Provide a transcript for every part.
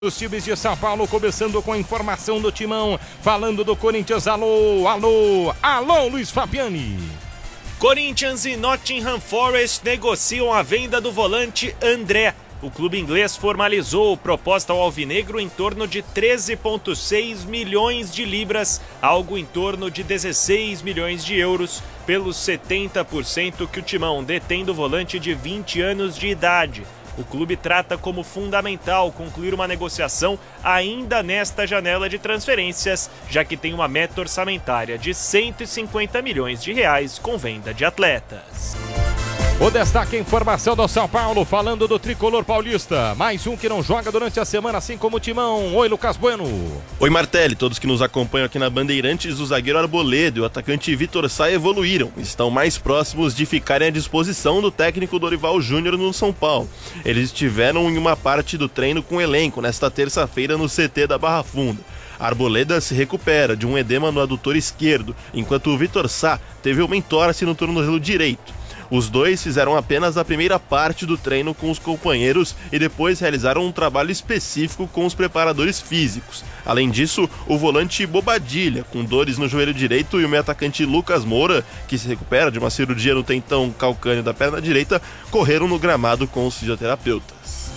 Os times de São Paulo começando com a informação do Timão, falando do Corinthians, alô, Luiz Fabiani. Corinthians e Nottingham Forest negociam a venda do volante André. O clube inglês formalizou proposta ao alvinegro em torno de 13,6 milhões de libras, algo em torno de 16 milhões de euros, pelos 70% que o Timão detém do volante de 20 anos de idade. O clube trata como fundamental concluir uma negociação ainda nesta janela de transferências, já que tem uma meta orçamentária de 150 milhões de reais com venda de atletas. O destaque é a informação do São Paulo, falando do tricolor paulista. Mais um que não joga durante a semana, assim como o Timão. Oi, Lucas Bueno. Oi, Martelli. Todos que nos acompanham aqui na Bandeirantes, o zagueiro Arboleda e o atacante Vitor Sá evoluíram. Estão mais próximos de ficarem à disposição do técnico Dorival Júnior no São Paulo. Eles estiveram em uma parte do treino com o elenco nesta terça-feira no CT da Barra Funda. Arboleda se recupera de um edema no adutor esquerdo, enquanto o Vitor Sá teve uma entorse no tornozelo direito. Os dois fizeram apenas a primeira parte do treino com os companheiros e depois realizaram um trabalho específico com os preparadores físicos. Além disso, o volante Bobadilha, com dores no joelho direito, e o meio atacante Lucas Moura, que se recupera de uma cirurgia no tendão calcâneo da perna direita, correram no gramado com os fisioterapeutas.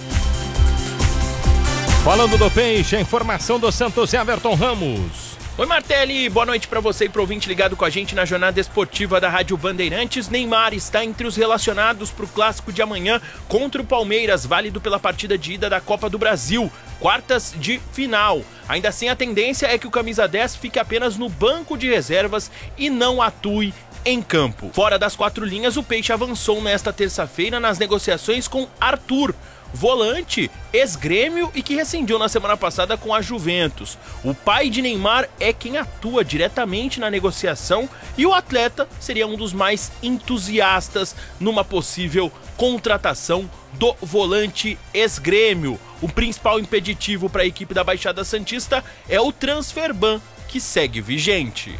Falando do Peixe, a informação do Santos Everton Ramos. Oi, Martelli, boa noite para você e pro ouvinte ligado com a gente na jornada esportiva da Rádio Bandeirantes. Neymar está entre os relacionados para o clássico de amanhã contra o Palmeiras, válido pela partida de ida da Copa do Brasil, quartas de final. Ainda assim, a tendência é que o camisa 10 fique apenas no banco de reservas e não atue em campo. Fora das quatro linhas, o Peixe avançou nesta terça-feira nas negociações com Arthur, volante, ex-Grêmio e que rescindiu na semana passada com a Juventus. O pai de Neymar é quem atua diretamente na negociação e o atleta seria um dos mais entusiastas numa possível contratação do volante ex-Grêmio. O principal impeditivo para a equipe da Baixada Santista é o transfer ban, que segue vigente.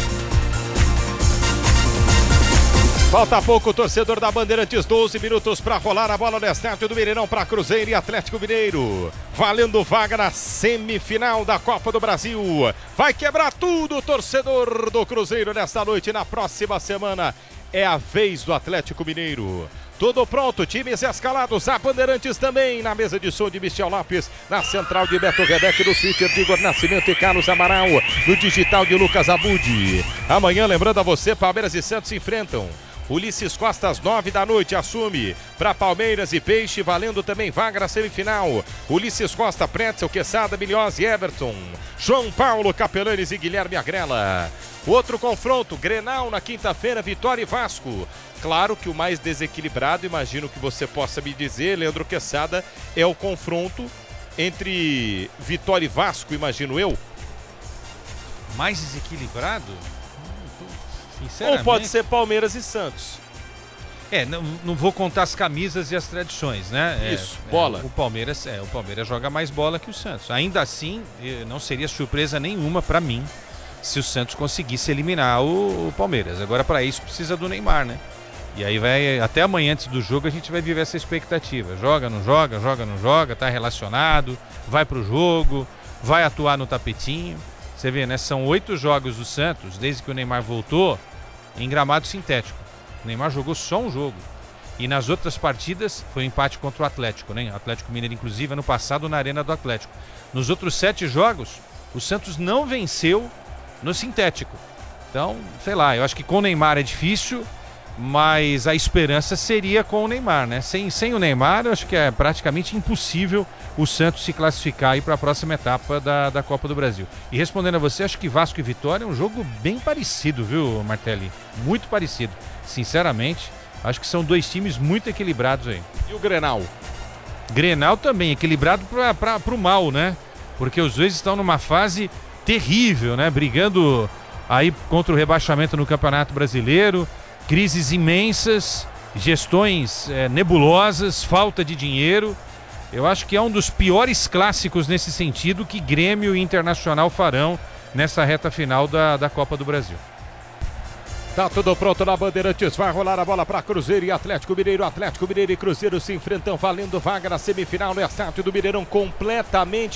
Falta pouco, torcedor da Bandeirantes, 12 minutos para rolar a bola no estádio do Mineirão para Cruzeiro e Atlético Mineiro. Valendo vaga na semifinal da Copa do Brasil. Vai quebrar tudo, torcedor do Cruzeiro, nesta noite. Na próxima semana é a vez do Atlético Mineiro. Tudo pronto, times escalados, a Bandeirantes também, na mesa de som de Michel Lopes, na central de Beto Rebeck, no Twitter de Igor Nascimento e Carlos Amaral, no digital de Lucas Abudi. Amanhã, lembrando a você, Palmeiras e Santos se enfrentam. Ulisses Costa às 9 da noite assume para Palmeiras e Peixe, valendo também vaga na semifinal. Ulisses Costa, Pretzel, Quesada, Milhós e Everton. João Paulo, Capelanes e Guilherme Agrela. Outro confronto, Grenal na quinta-feira, Vitória e Vasco. Claro que o mais desequilibrado, imagino que você possa me dizer, Leandro Quesada, é o confronto entre Vitória e Vasco, imagino eu. Mais desequilibrado? Ou pode ser Palmeiras e Santos. Não vou contar as camisas e as tradições, né? Isso, bola. O Palmeiras joga mais bola que o Santos. Ainda assim, não seria surpresa nenhuma para mim se o Santos conseguisse eliminar o Palmeiras. Agora, para isso, precisa do Neymar, né? E aí até amanhã antes do jogo, a gente vai viver essa expectativa. Joga, não joga, tá relacionado, vai pro jogo, vai atuar no tapetinho. Você vê, né? São 8 jogos do Santos, desde que o Neymar voltou, em gramado sintético. O Neymar jogou só um jogo. E nas outras partidas, foi um empate contra o Atlético, né? O Atlético Mineiro, inclusive, ano passado, na Arena do Atlético. Nos outros 7 jogos, o Santos não venceu no sintético. Então, sei lá, eu acho que com o Neymar é difícil, mas a esperança seria com o Neymar, né? Sem o Neymar, eu acho que é praticamente impossível o Santos se classificar aí para a próxima etapa da Copa do Brasil. E respondendo a você, acho que Vasco e Vitória é um jogo bem parecido, viu, Martelli? Muito parecido. Sinceramente, acho que são dois times muito equilibrados aí. E o Grenal? Grenal também, equilibrado para o mal, né? Porque os dois estão numa fase terrível, né? Brigando aí contra o rebaixamento no Campeonato Brasileiro. Crises imensas, gestões nebulosas, falta de dinheiro. Eu acho que é um dos piores clássicos nesse sentido que Grêmio e Internacional farão nessa reta final da Copa do Brasil. Tá tudo pronto na Bandeirantes, vai rolar a bola para Cruzeiro e Atlético Mineiro. Atlético Mineiro e Cruzeiro se enfrentam valendo vaga na semifinal no estádio do Mineirão, completamente